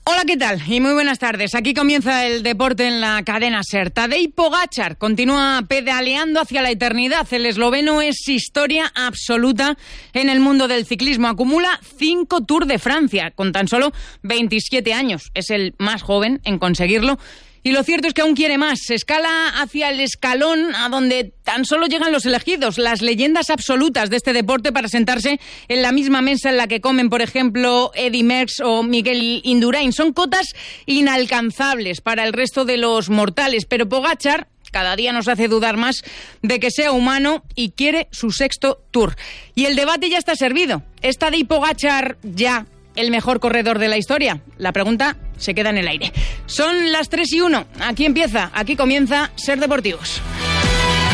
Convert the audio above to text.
Hola, ¿qué tal? Y muy buenas tardes. Aquí comienza el deporte en la cadena SER. Tadej Pogačar continúa pedaleando hacia la eternidad. El esloveno es historia absoluta en el mundo del ciclismo. Acumula 5 Tours de Francia con tan solo 27 años. Es el más joven en conseguirlo. Y lo cierto es que aún quiere más. Se escala hacia el escalón a donde tan solo llegan los elegidos, las leyendas absolutas de este deporte, para sentarse en la misma mesa en la que comen, por ejemplo, Eddy Merckx o Miguel Indurain. Son cotas inalcanzables para el resto de los mortales, pero Pogačar cada día nos hace dudar más de que sea humano y quiere su 6º Tour. Y el debate ya está servido. ¿Es Tadej Pogačar ya el mejor corredor de la historia? La pregunta se queda en el aire. Son las 3:01. Aquí comienza SER Deportivos.